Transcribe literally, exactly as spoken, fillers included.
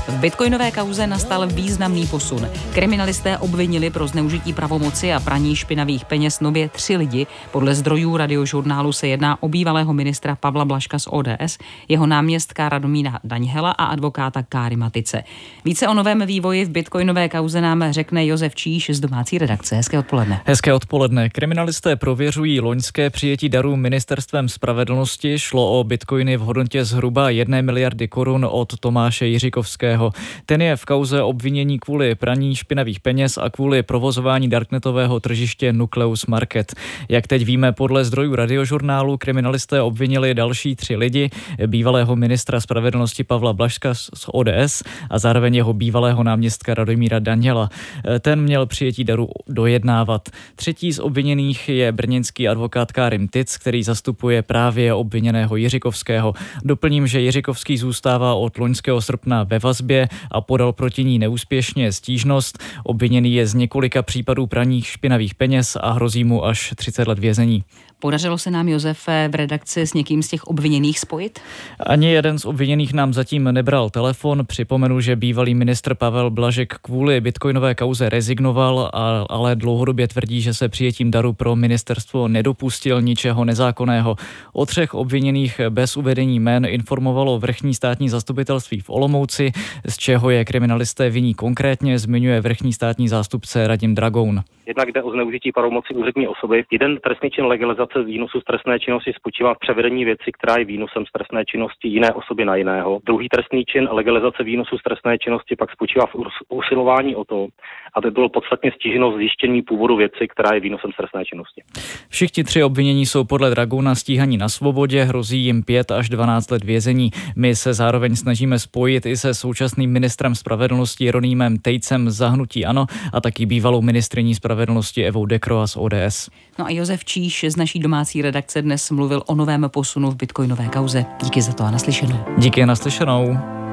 V bitcoinové kauze nastal významný posun. Kriminalisté obvinili pro zneužití pravomoci a praní špinavých peněz nově tři lidi. Podle zdrojů Radiožurnálu se jedná o bývalého ministra Pavla Blažka z O D S, jeho náměstka Radomíra Daňhela a advokáta Káry Matice. Více o novém vývoji v bitcoinové kauze nám řekne Josef Číš z domácí redakce. Hezké odpoledne. Hezké odpoledne. Kriminalisté prověřují loňské přijetí darů ministerstvem spravedlnosti. Šlo o bitcoiny v hodnotě zhruba jedné miliardy korun od Tomáše Jiříkovského. Ten je v kauze obvinění kvůli praní špinavých peněz a kvůli provozování darknetového tržiště Nucleus Market. Jak teď víme podle zdrojů Radiožurnálu, kriminalisté obvinili další tři lidi, bývalého ministra spravedlnosti Pavla Blažka z O D S a zároveň jeho bývalého náměstka Radomíra Daňhela. Ten měl přijetí daru dojednávat. Třetí z obviněných je brněnský advokát Káry Matice, který zastupuje právě obviněného Jiříkovského. Doplním, že Jiříkovský zůstává od loňského srpna ve vazbě a podal proti ní neúspěšně stížnost. Obviněný je z několika případů praní špinavých peněz a hrozí mu až třicet let vězení. Podařilo se nám, Josefe, v redakci s někým z těch obviněných spojit? Ani jeden z obviněných nám zatím nebral telefon. Připomenu, že bývalý ministr Pavel Blažek kvůli bitcoinové kauze rezignoval, a, ale dlouhodobě tvrdí, že se přijetím daru pro ministerstvo nedopustil ničeho nezákonného. O třech obviněných bez uvedení jmen informovalo vrchní státní zastupitelství v Olomouci, z čeho je kriminalisté viní konkrétně, zmiňuje vrchní státní zástupce Radim Dragoun. Jednak jde o zneužití pravomoci úřední osoby. Jeden trestný čin legalizace z výnosu z trestné činnosti spočívá v převedení věci, která je výnosem z trestné činnosti jiné osoby na jiného. Druhý trestný čin legalizace výnosu z trestné činnosti pak spočívá v usilování o to, aby bylo podstatně stíženo zjištění původu věci, která je výnosem z trestné činnosti. Všichni tři obvinění jsou podle Dragouna stíhaní na svobodě, hrozí jim pět až dvanáct let vězení. My se zároveň snažíme spojit i se současným ministrem spravedlnosti Jeronýmem Tejcem z hnutí ANO a taky bývalou ministryní spravedlnosti Evou Dekroa z O D S. No a Josef Číš z naší domácí redakce dnes mluvil o novém posunu v bitcoinové kauze. Díky za to a naslyšenou. Díky, naslyšenou.